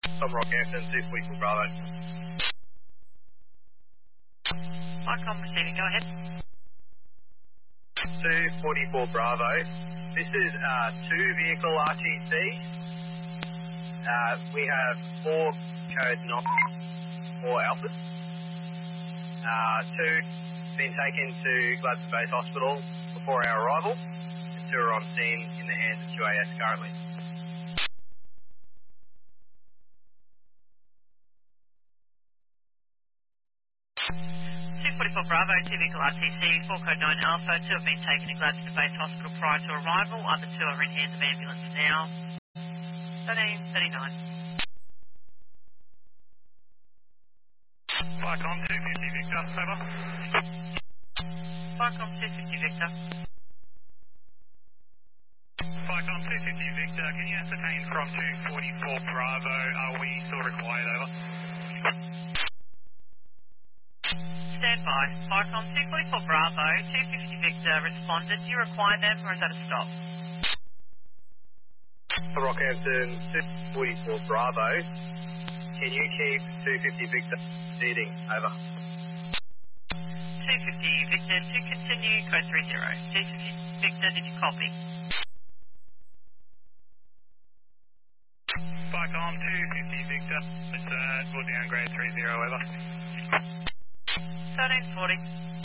Tom Rockhampton, 244 Bravo. Icon receiving, go ahead. 244 Bravo. This is two vehicle RTC. We have 4 code 9, 4 alphas. Two been taken to Gladstone Base Hospital before our arrival. And 2 are on scene in the hands of QAS currently. 244 Bravo, 2 vehicle RTC, 4 code 9 Alpha, 2 have been taken to Gladstone Base Hospital prior to arrival, other 2 are in hands of ambulance now. 1339. Icon 250 Victor, over. Icon 250 Victor. Icon 250 Victor, can you ascertain from 244 Bravo, are we still required, over? Stand by. Icon 244 Bravo, 250 Victor responded. Do you require them or is that a stop? Rockhampton, 244 Bravo, can you keep 250 Victor seating, over? 250 Victor to continue, code 30. 250 Victor, did you copy? Icon 250 Victor, it's we'll downgrade 30, over. 1340.